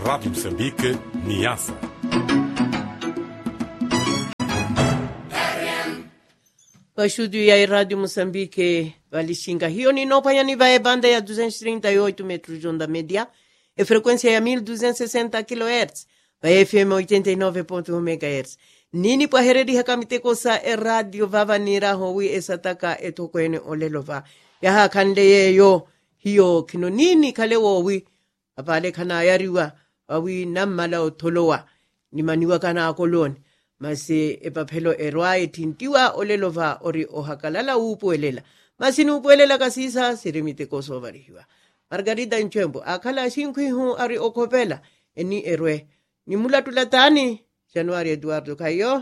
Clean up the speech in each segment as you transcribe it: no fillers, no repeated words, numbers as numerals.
Rádio Moçambique, Niassa. Pashudu ya Radio Moçambique walishinga hiyo ni nopanya ni vae banda ya 238 metros de onda média e frequência ya 1260 kHz vae FM 89.1 MHz. Nini pa heredi hakamite kosa e radio vavanira howi esataka etokwene olelova ya hakande yeyo hiyo kino nini kale wowi apale kana yariwa wawi namala otolowa ni maniwa kana akoloni masi epapelo erwae tintiwa olelova ori ohakalala upuelela masini upuelela kasisa sirimite koso variwa Margarida Nchembo akala shinkwihu ari okopela eni erwe ni mulatulatani Januari Eduardo Kayo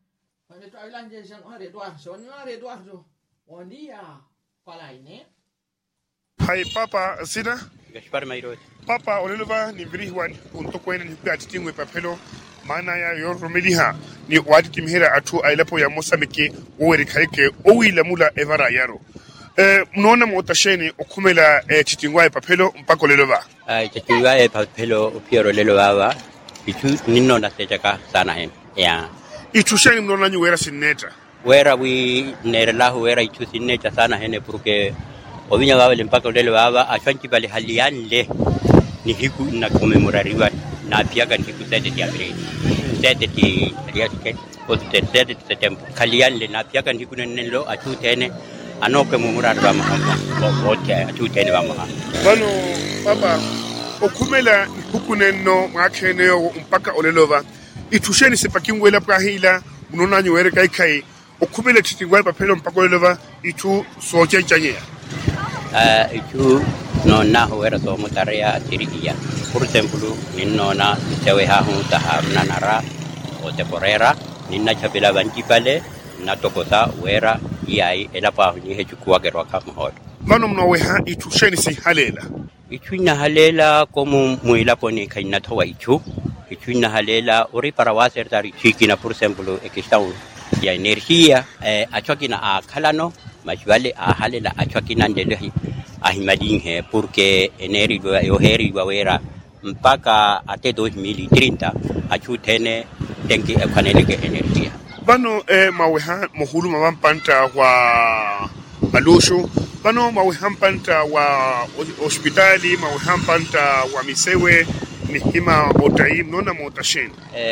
Eduardo bom dia fala aí né Hai papa sina Gaspar Mairot papa olelova ni virihwan untokwene ni kwa titingwe papelo mana ya yoro mediha ni wadi timhera atu ailapo ya Moçambique wori kaike owila mula evara yaro mnona motasheni okumela titingwa papelo mpako lelova titingwa papelo upioro lelova itu ninno na sejaka sana hen ya itusheni mnona nyu wera sineta wera wi nerla wera itu sineta sana hen porque ovinya wale mpako lelova achanki bali halianle ni hiku na comemorariwa na piaga ni kusete ya abril sete ti riake o sete september kalian le na piaga ni kunenlo atutene anoke mumurarwa mahamba wote atutene wa mahamba bano papa okumela hukunenno makheneo mpaka olelova itusheni sepakingwela prahila unona nywere kai okumela titingwa papelo mpaka olelova itu soche chanyea itu no na wera so mutaria tirigia por ejemplo ninno na tewe ha hu taharna nara o temporera ninna chapela banjipale na tokosa wera yai ela pa ni hechukua gerwa kama hod mano mno ha itusheni si halela ituina halela como muila poni kaina towa ituina halela ori para waser dari chikina por ejemplo ekistau ya energia achokina a kalano mashwale a halela achokina ndelehi ahimadinhe porque eneri yo heri wawera mpaka ate 2030 achutene tenki ekaneleke energia bano maweha mohulu mawampanta wa balosho bano mawehampanta wa hospitali mawehampanta wa misewe ni hima otai nona motashen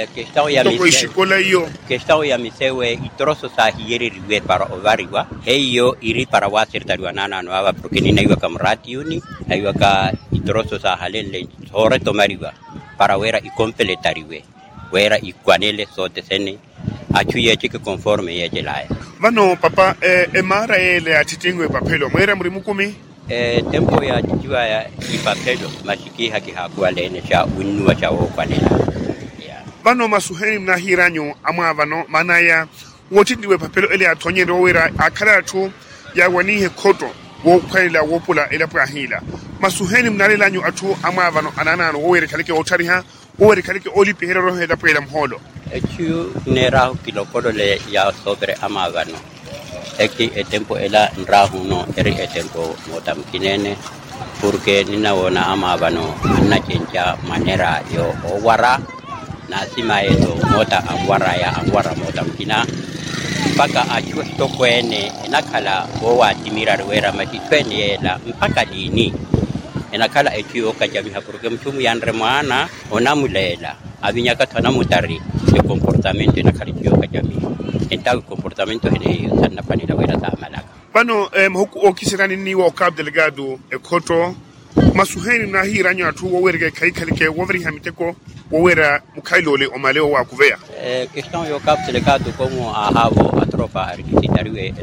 kestao ya misewe itroso sa hieri riwe para ovariwa heyo iri para waser tariwa nana no ava porque ni naiwa kamrati uni naiwa ka itroso sa halele hore tomariwa para wera I completariwe wera ikwanele sote sene achuye chike conforme ya jelaya bano papa emara ele atitingwe papelo mwera mrimukumi tempo ya jiwa ya ipapelo mashiki haki hakuwa lene cha unua cha okwanela bano masuheni mna hiranyo ama bano manaya wotindiwe papelo ele atonyero wera akala tu ya wanihe koto wo kwaila wopula ele prahila masuheni mnarelanyo atu ama bano anana no wera kalike otariha wera kalike oli pehero hela prela mholo echu nera kilokolo le ya sobre ama bano eki tempo ela nrahuno eri tempo motamkinene porque ninaona ama bano anachenja manera yo owara na sima eto mota angwara motamkina mpaka achwe tokwene enakala owa timira rwera matitweni ela mpaka dini enakala etio kajami porque mtumu yandre mwana onamulela abinyaka tana mutari e comportamento enakalitio kajami enta comportamento ene sanna panila wera ta malaka bano mhuku okisirani ni wa Cabo Delgado ekoto masuheni na hiranyo atu wowerge kaikalike woveri hamiteko wowera mukailole omaleo wa kuvea question yo Cabo Delgado como ahavo atropa arkitetariwe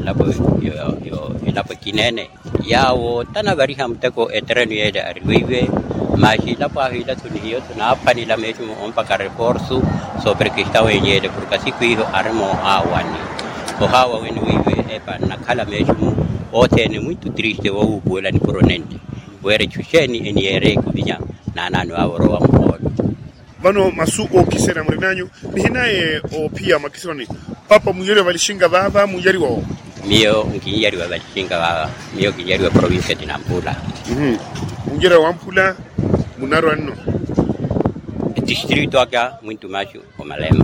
elapo kinene yawo tana bari hamteko eterenu yede ariwe maji la pahila tuniyo tuna panila meju ompa ka reforço sobre que está yede porque siku hiyo armo awani o hawa weni wiwe epa nakala meju otene muito triste wo ubola ni coronente were chusheni eniere kubinya nanano aworo wa mhodo bano masu okisera mrinanyo bihinaye o pia makisoni papa muyere walishinga baba muyeri wao mio ngiyari wa balishinga baba mio ngiyari wa province de Nampula muyere wa Nampula munaro anno distrito aka muito macho o Malema.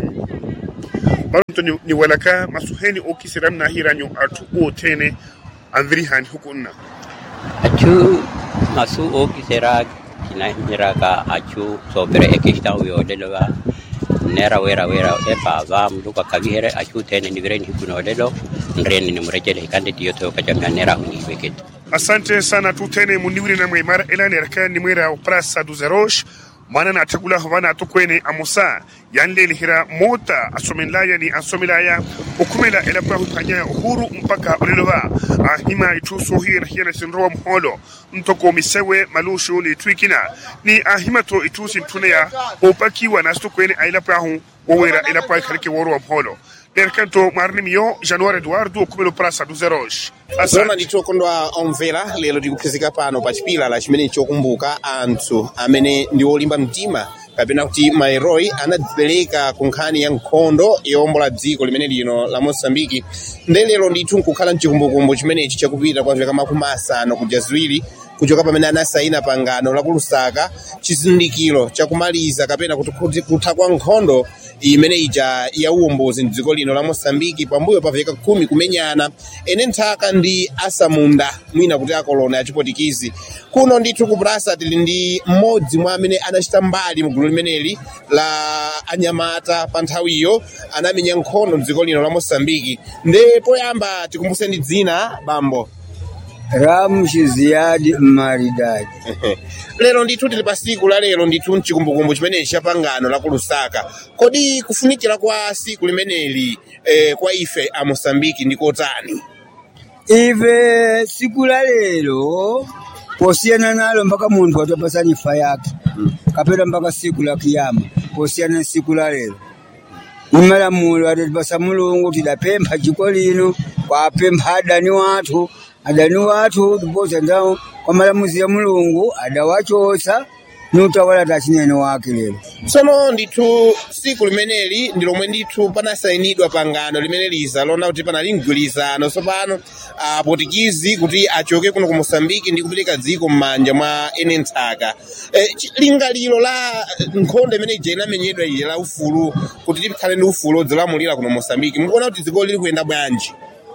Baronto ni walaka masuheni okisiram na hiranyo atu otene andrihan hukunna. Achu masu okisera kinahiraka achu sobre ekistan wiodelo nera wera epa va mluka kagihere achu tene ni vireni hukunodelo ndreni ni mrejele kande tiyoto kajamia nera uniweket. Asante sana tutene muniwiri na mwimara elani erka ni mwira Praça dos Heróis mana na atakula havana atukwene amusa yanle hira mota asomenlaya ni asomilaya ukumela elapa hutanya uhuru mpaka olelova ahima ituso hira sinroa mholo mtoko misewe malushu ni twikina ni ahima to itusi tunea opakiwa na astukwene ailapa hu wawera elapa kalike woro mholo Percanto Marnimio, Januário Eduardo, Kumelo Praça dos Heróis. Zona ndichokondwa omvera lero tikupezeka pano pa chipila la chimene chokumbuka anthu amene ndi olimba mtima kapena kuti maheroi anadzipereka ku nkhani ya nkhondo yowombola dziko limene lino la Mozambique. Nde lero ndithu nkukhala mchikumbukumbu chimenechi chakupita kwa zaka makumi asanu kuja ziwiri kuchoka pamene anasaina pangano la ku Lusaka chizindikiro chakumaliza kapena kuti kutha kwa nkhondo imene ija ya uwombozi mdziko lino la Mozambique pambuyo pa veka 10 kumenyana ene nthaka ndi asamunda mwina kuti akolona ya chipotikizi. Kuno ndithu ku Praça tili ndi mmodzi mwa amene anachita mbali mu gulu limeneli la anyamata pa nthawiyo anamenya nkhondo mdziko lino la Mozambique. Nde poyamba tikumbuseni dzina bambo. Ramshiziadi Maridadi. Lero ndithu tili pa siku la lero ndithu mchikumbukumbu chimenechi cha pangano la ku Lusaka. Kodi kufunikira kwa siku limeneli kwa ife a Mozambique ndikotani? Ife siku la lero posiyana nalo mpaka munthu atapasa nifa yake kapena mpaka siku la kiyama posiyana siku la lero. Imalamulo atapasa Mulungu tidapempha dziko lino kwapempha adani wathu tupoza ndao kwa malamuzi ya Mulungu adawachosa nutawala tachinene wake lero. Tsono ndithu siku limeneli ndilomwe ndithu panasayinidwa pangano limeneliza lona kuti panali mgwirizano tsopano Portugizi kuti achoke kuno ku Mozambique ndi kupereka dziko m'manja mwa ene nthaka. Lingaliro la nkhondo imene ija inamenyedwa ili la ufulu kuti tikhale ndi ufulu odzilamulira kuno Mozambique. Mukuona kuti dziko lili kuyenda bwanji?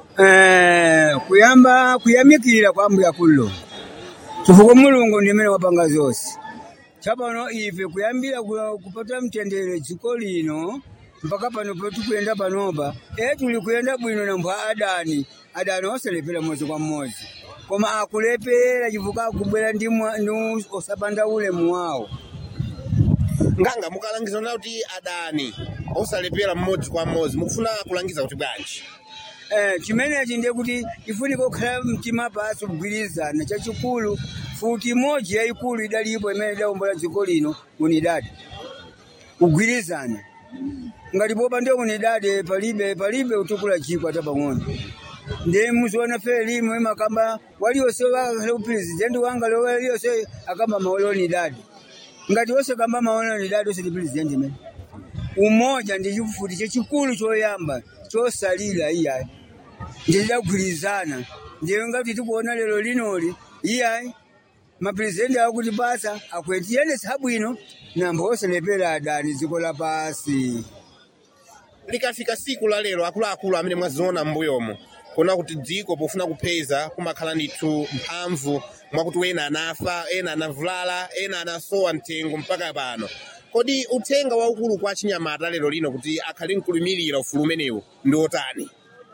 Kuyamikira kwa Ambuye kullo chifukwa Mulungu ndimene wapanga zonse. Chapano ife kuyambira kupata mtendere dziko lino mpaka pano tikuyenda panopa tuli kuyenda bwino na mbwa adani osalepera mwezi kwa mmodzi koma akulepera chifukwa akubwera ndi osapanda ulemu wawo. Nganga mukalangiza na kuti adani osalepera mmodzi kwa mmodzi mukufuna kulangiza kuti bwanji? Chimenechi ndiye kuti ifuniko kukhala mtima pasi kugwirizana chachikulu futi imodzi yayikulu idalipo imene idawombola dziko lino unidadi kugwirizana ngati popa ndio unidadi palibe utukula chiko ata pang'ono. Ndiye muziona fe limo imakamba waliyonse wakakhala president wanga lo waliyonse akamba maolo unidadi ngati wose kamba maolo unidadi wose ndi president imene umoja ndi chifuti chachikulu choyamba chosalira iyayi ndida kugwirizana. Ndiye ngati tikuona lero linoli iyayi mapresidenti akuti basa akwetiyene sabwino nambo osalepera adani dziko la pasi. Likafika siku la lero akuluakulu amene mwaziona mbuyomo kuona kuti dziko pofuna kupeza kumakhala ndithu mphamvu mwakuti wena anafa ena anavulala ena anasowa mtengo mpaka pano. Kodi uthenga waukulu kwa chinyamata lero lino kuti akhali nkulumirira ufulu umenewu ndi otani?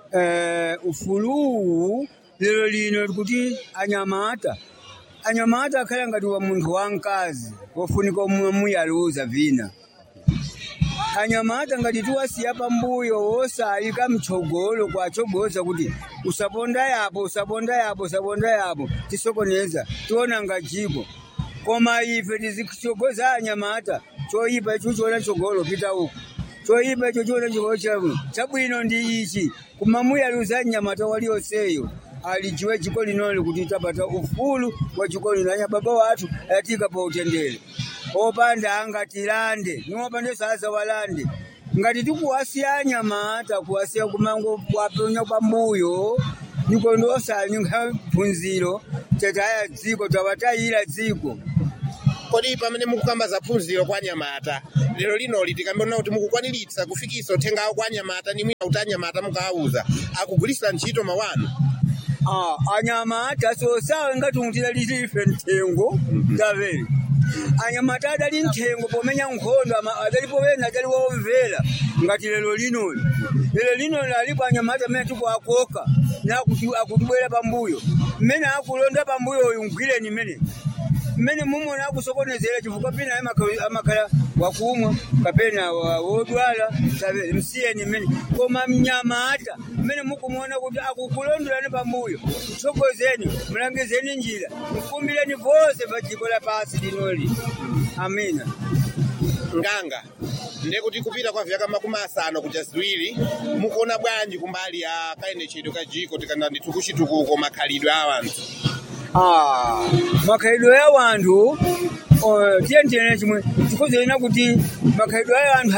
Ufulu lero lino kuti anyamata akhala ngati wa munthu wamkazi wofunika muyaluza vina. Anyamata ngati tiwasiya pambuyo wosayika mchogolo kwachogoza kuti usaponda yapo tisokoneza tiona ngajiko koma ife tizichogoza anyamata choipa icho chiona chogolo pita uko choipa icho chiona chogolo chabwino ndi ichi kumamuyaluza anyamata waliyonseyo alijiwe dziko linoli kuti tapata ufulu wa dziko lino baba wathu atika pa utendere opanda angatilande niwopande sasa walande ngati tikuwasiya anyamata kuwasiya kumango kwaponya pambuyo niko ndosa ninga phunziro tataya dziko tawatayira dziko kodi pamene mukukamba za phunziro kwa anyamata lero linoli tikambiona kuti mukukwaniritsa kufikisa uthenga kwa anyamata ni mwina kuti anyamata mukawauza akugwiritsa ntchito mawanu anyamata sosawe ngati mutira life ntengo tavere anyamata adali ntengo pomenya nkhondo adalipo wena adaliwo omvera ngati lero linoli alipo anyamata amene tikwakoka akutibwera pambuyo mmene akulonda pambuyo uyu mgwireni mmene mumona akusokonezera chifukwa pena amakhala wakumwa kapena wodwala msiyeni mmene koma mnyamata mmene mukumona kuti akukulondolani pambuyo mtsokozeni mulangizeni njira mfumbireni vose pa dziko lapasi linoli amina nganga ndekuti kupita kwa vyaka 50 kuja ziwiri mukuona bwanji kumbali ya kaine chedu kajiko tikana nditukuchitukuko makhalidwe a wanthu makhalidwe ya wanthu tiyentene chimwe tikozena kuti makhalidwe ya wanthu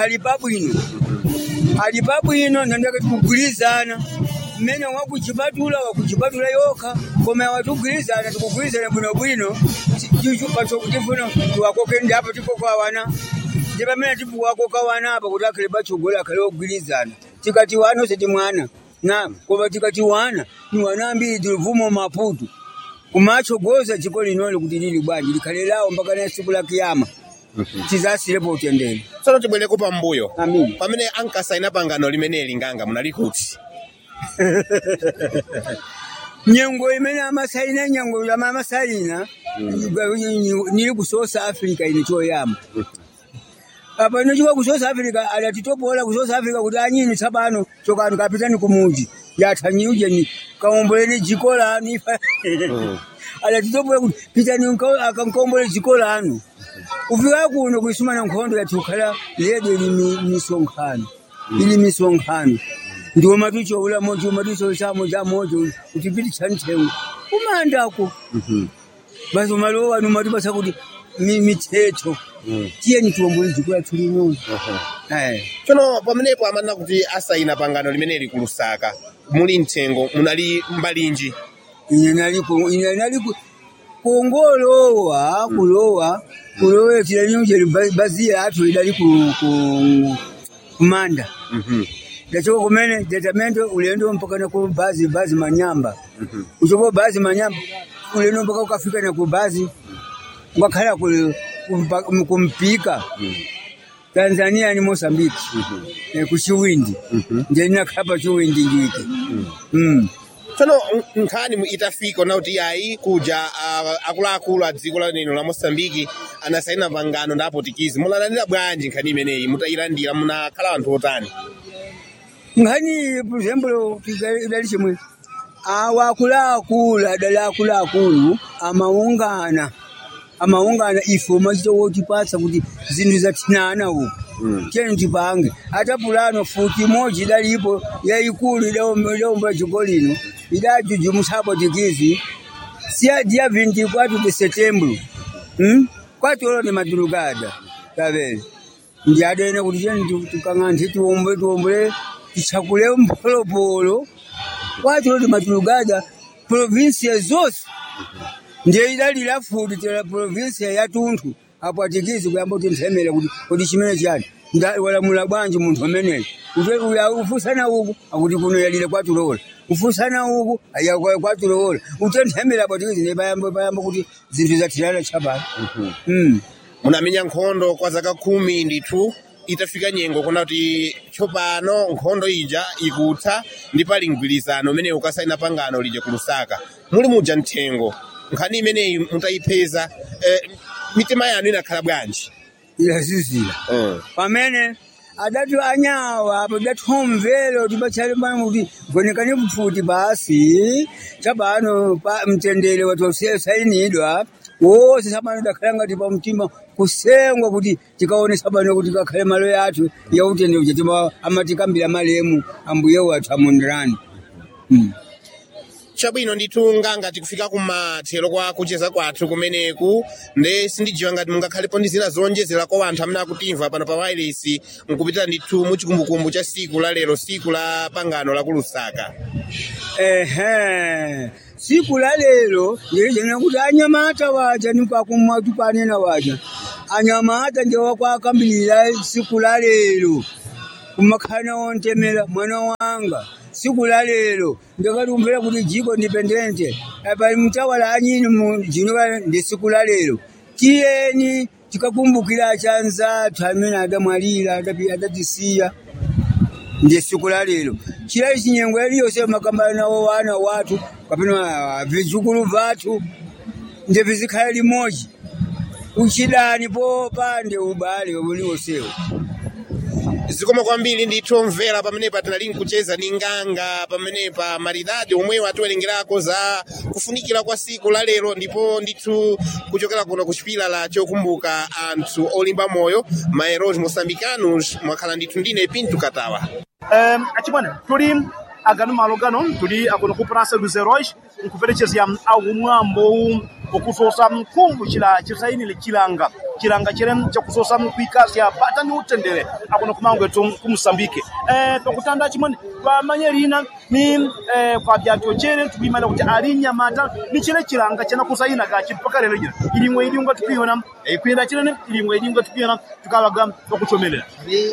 ali pabwino ndandakati kugwirizana mmene wakuchipatula yokha koma watugwirizana tikugwirizana bwinobwino pachokutifuna tiwakoke ndi apa tikokwa wana ndi pamene tipuwakoka wana apa kuti akhale patsogolo akhale ogwirizana tikati wana osati mwana koma tikati wana ni wana ambiri tilivumo maputu kumachogoza dziko linoli kuti lili bwanji likhale lawo mpaka na tsiku la kiyama tizasirepo utendere tsono tibwereko pambuyo Amin. pamene ankasaina pangano limeneli nganga munali kuti nyengo imene amasaina nili ku South Africa ine choyamba apa nochika ku South Africa adatitopola ku South Africa kuti anyini tsapano chokano kapitani kumuji yathanyuje ni kaomboleni dziko lanu adatitopola kuti pitani akankombole dziko lanu kufika kuno kuisumana nkhondo yatukhala lede ili misonkhano ndiwo matuchoula mojo matucho chamo cha mojo utipiti chantewu kumandako basi malowa numatibasa kuti mithetho tiyeni tuombole dziko lathu lino tsono pamenepo amanena kuti asaina pangano limeneli ku Lusaka muli mthengo munali mbalinji ine nali kongolowa kulowa tilanyo bazi yathu idali kumanda ndachoko kumene detamento ulendo mpaka na ku bazi manyamba uchopo bazi manyamba ulendo mpaka ukafika na ku bazi ngakhala kumpika Tanzania ni Mozambique kuchiwindi nje nakapa chiwindi njike tsono nkhani itafika na kuti ayi kuja akuluakulu a dziko lanino la Mozambique anasaina pangano ndi apotikizi munalandira bwanji nkhani imeneyi mutayilandira munakhala anthu otani ngani for example idali chimwe akuluakulu amaungana ifo machito wotipatsa kuti zinthu zatinana uku cheni tipange ata pulano futi moji idalipo yaikulu idaomba dziko lino idajujumusapo tikizi sia dia 24 de setembro kwatolo ni madurugada tabele ndi adene kuti cheni tukang'anthi tuombole tichakule mpolopolo kwatolo ni madurugada provinsia zose ndiye idalira futi tera provinsia ya Tunthu apo atikizi kuyamba kuti nthemere kuti chimene chani wala mula bwanji munthu ameneyo ufusana uku akuti kuno yalire kwatulola ufusana uku aya kwatulola utenthemera apo atikizi ne bayamba kuti zinthu zathirana chabana munamenya nkhondo kwa zaka 10 ndithu itafika nyengo kuna kuti tsopano nkhondo ija ikutha ndi pali mgwirizano umene ukasaina pangano lije ku Lusaka muli muja mthengo nkhani imeneyi mutayipeza mitima yanu inakhala bwanji ilazizira pamene adatu anyawa apo dathomvero tibachale bana kuti gonekane kufuti basi chabano pa mtendere watu sayinidwa wose sabano dakhala ngati pa mtima kusengwa kuti tikaone sabano kuti kakhale malo yathu ya utendere jetima amatikambira malemu ambuye wathu amundirani chabwino ndithu nganga tikufika kumathero kwa kucheza kwathu kumeneku nde sindijiwa ngati mungakhalepo ndi zina zonjezera kwa anthu amene akutimva pano pa wireless mukupita ndithu muchikumbukumbu cha siku la lero siku la pangano la ku Lusaka siku la lelo ndirije kuti anyamata waja nipakumwa tupanena waja anyamata ndio wakwakambilira siku la lelo kumakhana ontemera mwana wanga siku la lelo ndakalumbira kuti jiko independente apa mtawala anyini mujino ndi siku la lelo tiyeni tikakumbukira chanza tamene adamwalira adatisiya ndi siku la lelo chila chinyengo yose makambana nawo wana watu kapena vizukulu vatu ndi vizikhala limoji uchidani po pande ubale uliwosewo zikoma kwambiri ndithu mvera pamenepa tinali kucheza ni nganga pamenepa maridadi omwe watiwerengerako za kufunikira kwa siku la lero ndipo ndithu kuchokera kuno kuchipila la chokumbuka anthu olimba moyo maeros moçambicanos mwakhala ndithu ndine Pinto Katawa. Achimwene tuli agano malogano tuli akuno ku Praça dos Heróis nkuperekeza awumwambo okusosa mkungu chisainile chilanga chile chakusosa mkwikazi ya patani utendere akuno kumango etu kumusambike pakutanda chimwene pamanyerina ni kwa byatyo chene tubimana kuti alinya mata ni chile chilanga chena kusaina gachi paka lero jira ilimwe idinga tukiona kwenda chene ilimwe idinga tukiona tukabaga okuchomelera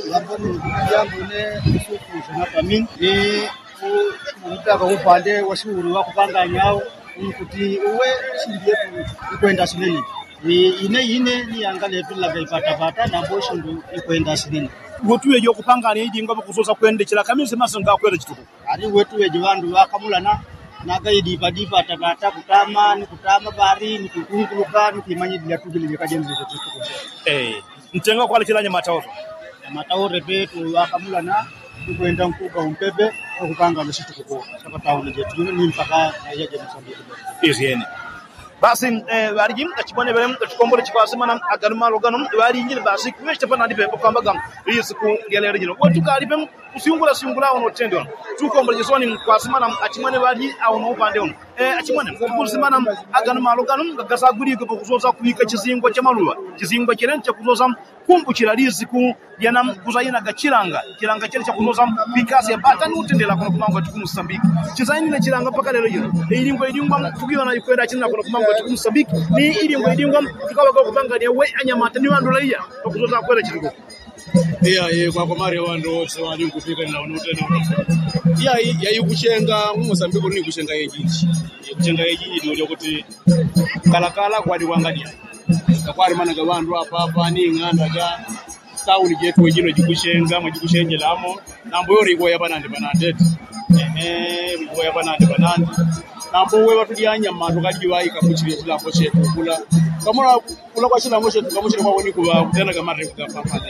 Nitaka upande wa shughuli wa kupanga nyao kuti uwe shindie kwenda sineni ine ni angale pila gaipata na bosho ndo kwenda sineni wetuwe jo kupanga ni idinga kusosa kwendekera kamisi masanga kwenda chituko ari wetuwe jiwandu wakamulana nagaidi padipa tata kutama bari ni kukuluka ni kimanyidila tugile kajenzi chituko ntenga kwa kilanya mataore petu wakamulana kwenda mkuka umpepe kupanga na situ kuko tapataone jetu ni mpaka yaje Msambiki izene basi barigi achibone bere tukombole chikwasema na aganuma logano bari ingine basi kwesha pana ndipe kwambaga isiku gelere jino wetu kalipe usiungula ono tendo tukombole jisoni kwasema na achimone bari au no upande ono achimone kukusema na aganuma logano gasaguri ko kuzoza kuika chizingwa cha maluwa chizingwa chene cha kuzoza kumbuchira liziku yana kuzaina gachiranga chele cha kuzoza pikasi ya patani utendela kuno kumango atu Msambiki chizaini ne chiranga paka lero jino ilingo tukiona ikwenda china kuno kumango atu Msambiki ni ilingo tukawa kwa kupanga ni we anyamata ni wandu laiya kuzoza kwenda chituko kwa komari wandu wose wali kupika na unotena yukushenga Msambiki ni kushenga yejinji ndio kuti kalakala kwadi wangadia kwari mana ga wandu apa ni nganda ja tauni jetu wejino jikushenga mwajikushengelamo nambo yori go yabanande banande go yabanande nambo we watulyanya matu kaliwayi kamuchire kulapo chetu kula kamura kula kwa chila moshe tukamuchire kwa woni kuba kutena ga mare kugapapa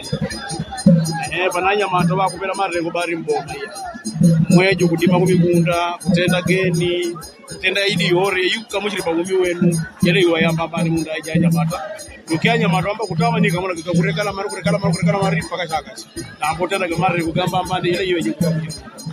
bananya matu bakubera mare ngo bari mbona mwejo kudima kumigunda kutenda geni kutenda idi yore yukamuchire pa gumi wenu yele yayamba bani munda ajanya mata ukianya matu amba kutama ni kamuna kurekala mari paka chaka nambo tena ga mare kugamba mbande yele yeje kukamuchire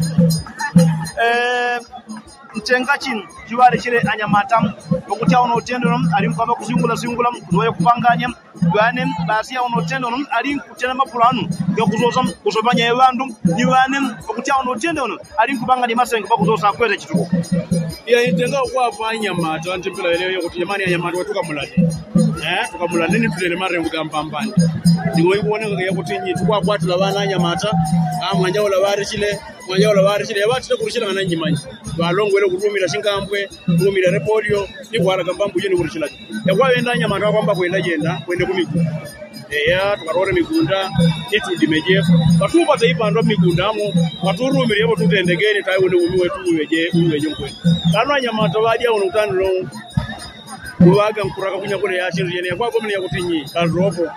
mtengachin juwale chile anyamatam okutia ono tendo alimkwamba kuzungula kuzoya kupanganya bwane basi ono tendo alimkutena mapulano yokuzoza kuzobanya ebandu niwane okutia ono tendo alimkubanga ni masenga bakuzoza kwete chituko ya itenga kwa fanya mata antipela leo kuti jamani anyamata watuka mulani tukamulani ni tulele mare ngamba mbandi ndiwo ibone yakuti nyi tukwa kwatu labana anyamata amwanja la bari chile yabati kurushira mananyi manyi balongo ele kurumira shingambwe kurumira repolio ni kwara kambambu yene kurushira yakwa yenda nyamata kwamba kwende kumigunda tukarore migunda itu dimeje batuba taipandwa migundamo baturumira yabo tutendegeni taiwone umi wetu uweje nkwe kana nyamata badia unutandiro kuwaga mkuraka kunya kule ya chintu yene yakwa komene yakutinyi bandropo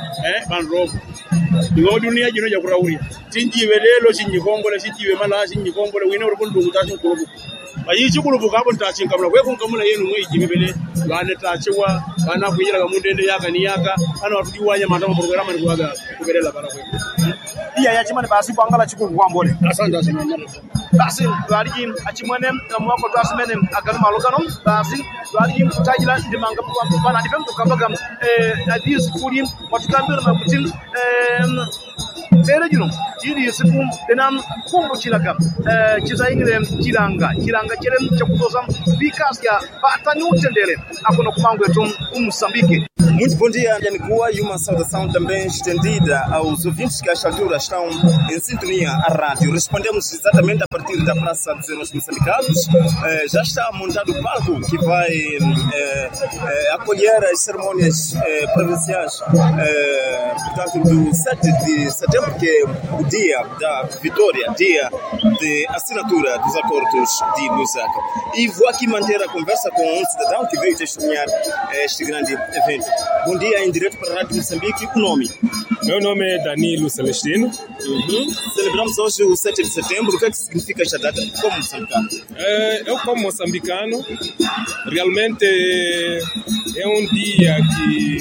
Digo dunia jino ya kurawuri tinjiwe lelo chinyikombole chijiwe mala chinyikombole wina uri kundu utachi kurubu ayi chikurubu kabo ntachi nkamula kwe kunkamula yenu mwe jibibele bane tachiwa bana kuyira ga mundende yaka ni yaka ana watujiwanya matama programa ni kuwaga kubelela bara kwe iya ya chimane basi kwangala chikurubu kwambole asante basi bariki achimwene mwako twasimene aganuma logano basi bariki tajila ndimanga bana ndipemto kabaga adis kuri watukambira makutin era gino ili siku denam kumbu chilaka chizaingire chiranga chere chakutoza bikasya patani utendere akono kumango yetu Moçambique. Muito bom dia, Yanikuwa, e uma saudação também estendida aos ouvintes que a esta altura estão em sintonia à rádio. Respondemos exatamente a partir da Praça dos Heróis Moçambicanos. Já está montado o palco que vai acolher as cerimônias provinciais, portanto, do 7 de setembro, que é o dia da vitória, dia de assinatura dos acordos de Lusaka. E vou aqui manter a conversa com um cidadão que veio testemunhar este grande evento. Bom dia, em direto para a Rádio Moçambique. O nome? Meu nome é Danilo Celestino. Celebramos hoje o 7 de setembro. O que é que significa esta data como moçambicano? Eu, como moçambicano, realmente é um dia que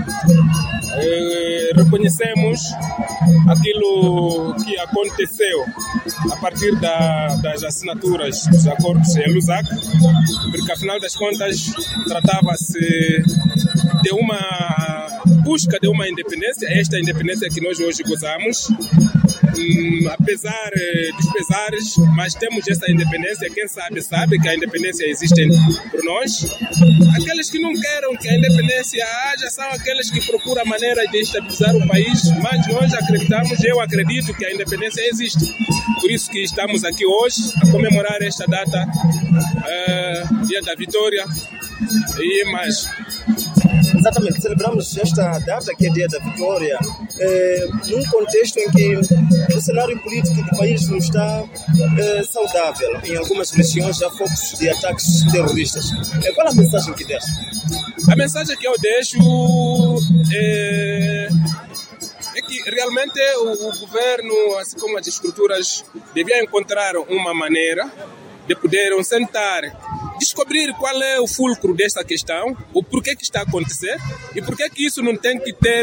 reconhecemos aquilo que aconteceu a partir das assinaturas dos acordos em Lusaka, porque afinal das contas tratava-se de uma busca de uma independência, esta independência que nós hoje gozamos, apesar dos pesares, mas temos essa independência. Quem sabe que a independência existe por nós. Aqueles que não querem que a independência haja são aqueles que procuram maneira de estabilizar o país, mas nós acreditamos, eu acredito que a independência existe. Por isso que estamos aqui hoje a comemorar esta data, Dia da Vitória e mais. Exatamente, celebramos esta data que é Dia da Vitória num contexto em que o cenário político do país não está saudável. Em algumas regiões há focos de ataques terroristas. Qual é a mensagem que deixa? A mensagem que eu deixo é que realmente o governo, assim como as estruturas, deviam encontrar uma maneira de poderem sentar, descobrir qual é o fulcro desta questão, o porquê que está a acontecer e porquê que isso não tem que ter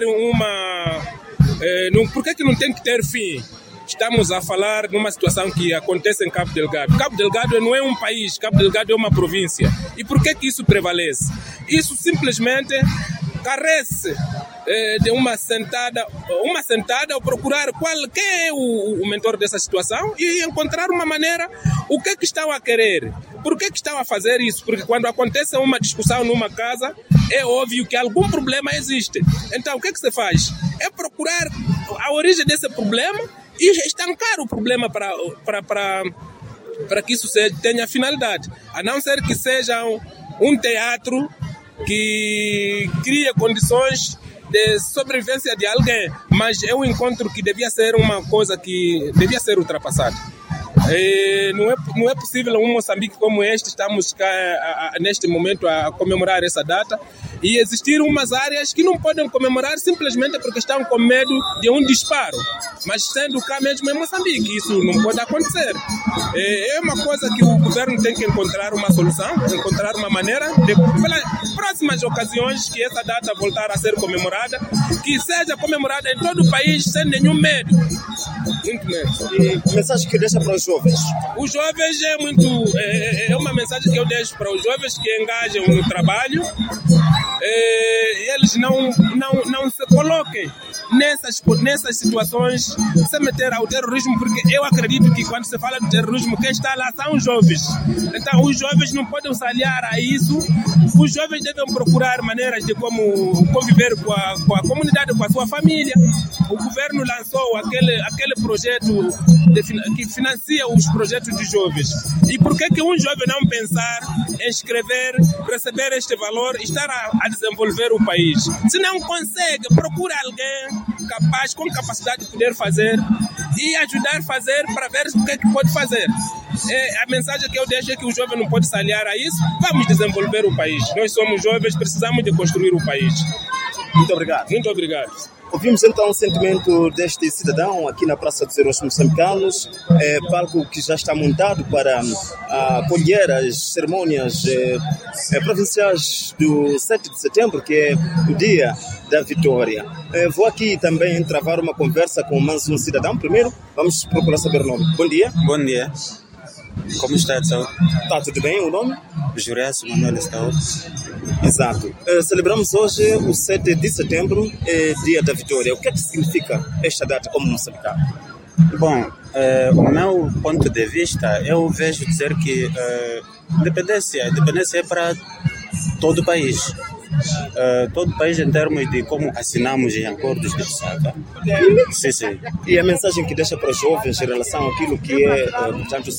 porquê que não tem que ter fim. Estamos a falar de uma situação que acontece em Cabo Delgado. Cabo Delgado não é um país, Cabo Delgado é uma província. E por que isso prevalece? Isso simplesmente carece de uma sentada ou procurar quem é o mentor dessa situação e encontrar uma maneira, o que estão a querer, por que estão a fazer isso, porque quando acontece uma discussão numa casa, é óbvio que algum problema existe. Então o que se faz? É procurar a origem desse problema e estancar o problema para que isso tenha finalidade, a não ser que seja um teatro que cria condições de sobrevivência de alguém, mas é um encontro que devia ser uma coisa que devia ser ultrapassada. Não é possível um Moçambique como este, estamos cá neste momento a comemorar essa data e existir umas áreas que não podem comemorar simplesmente porque estão com medo de um disparo, mas sendo cá mesmo em Moçambique, isso não pode acontecer. É uma coisa que o governo tem que encontrar uma solução, encontrar uma maneira de, pelas próximas ocasiões que essa data voltar a ser comemorada, que seja comemorada em todo o país sem nenhum medo. Muito medo. E a mensagem que deixa para os jovens? Os jovens é uma mensagem que eu deixo para os jovens que engajam no trabalho. Eles não se coloquem nessas situações se meter ao terrorismo, porque eu acredito que quando se fala de terrorismo, quem está lá são os jovens. Então os jovens não podem se aliar a isso. Os jovens devem procurar maneiras de como conviver com a comunidade, com a sua família. O governo lançou aquele projeto que financia os projetos de jovens. E por que um jovem não pensar em escrever, receber este valor e estar a desenvolver o país? Se não consegue, procura alguém capaz, com capacidade de poder fazer e ajudar a fazer para ver o que é que pode fazer. A mensagem que eu deixo é que o jovem não pode se aliar a isso. Vamos desenvolver o país. Nós somos jovens, precisamos de construir o país. Muito obrigado. Muito obrigado. Ouvimos então o sentimento deste cidadão aqui na Praça dos Heróis Moçambicanos, palco que já está montado para acolher as cerimônias provinciais do 7 de setembro, que é o Dia da Vitória. Vou aqui também travar uma conversa com mais um cidadão. Primeiro, vamos procurar saber o nome. Bom dia. Bom dia. Como está de saúde? Está tudo bem, o nome? Jureço Manuel Estaúdo. Exato. Celebramos hoje o 7 de setembro, Dia da Vitória. O que é que significa esta data como moçambicano? Bom, o meu ponto de vista, eu vejo dizer que independência é para todo o país. Todo o país em termos de como assinamos em acordos de Lusaka. Sim. E a mensagem que deixa para os jovens em relação àquilo que é, portanto,